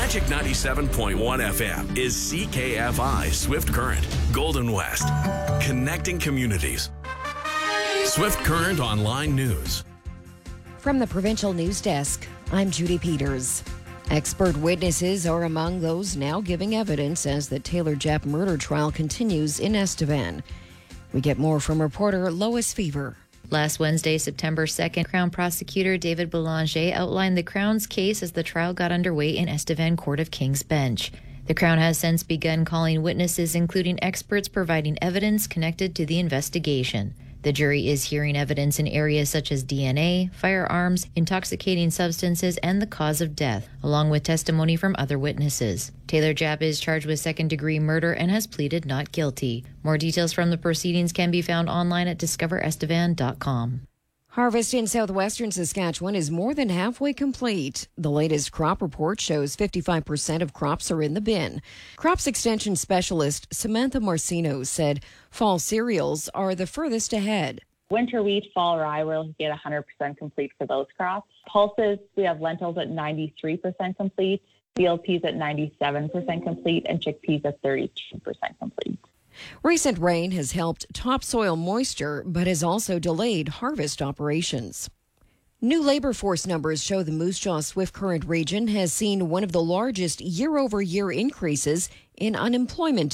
Magic 97.1 FM is CKFI Swift Current, Golden West. Connecting communities. Swift Current Online News. From the Provincial News Desk, I'm Judy Peters. Expert witnesses are among those now giving evidence as the Taylor Jepp murder trial continues in Estevan. We get more from reporter Lois Fever. Last Wednesday, September 2nd, Crown Prosecutor David Belanger outlined the Crown's case as the trial got underway in Estevan Court of King's Bench. The Crown has since begun calling witnesses, including experts providing evidence connected to the investigation. The jury is hearing evidence in areas such as DNA, firearms, intoxicating substances, and the cause of death, along with testimony from other witnesses. Taylor Jepp is charged with second-degree murder and has pleaded not guilty. More details from the proceedings can be found online at discoverestevan.com. Harvest in southwestern Saskatchewan is more than halfway complete. The latest crop report shows 55% of crops are in the bin. Crops extension specialist Samantha Marcino said fall cereals are the furthest ahead. Winter wheat, fall rye, we'll get 100% complete for those crops. Pulses, we have lentils at 93% complete, field peas at 97% complete, and chickpeas at 32% complete. Recent rain has helped topsoil moisture, but has also delayed harvest operations. New labor force numbers show the Moose Jaw Swift Current region has seen one of the largest year-over-year increases in unemployment